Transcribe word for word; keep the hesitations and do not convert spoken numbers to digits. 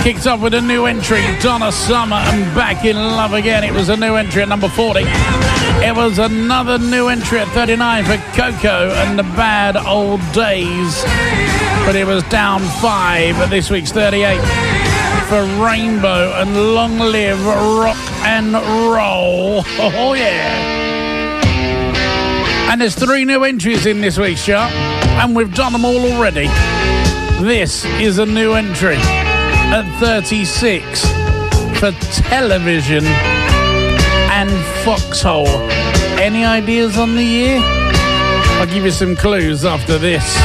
Kicked off with a new entry, Donna Summer and Back in Love Again. It was a new entry at number forty. It was another new entry at thirty-nine for Coco and the Bad Old Days. But it was down five at this week's thirty-eight for Rainbow and Long Live Rock and Roll. Oh, yeah. And there's three new entries in this week's chart, and we've done them all already. This is a new entry at thirty-six for Television and Foxhole. Any ideas on the year? I'll give you some clues after this.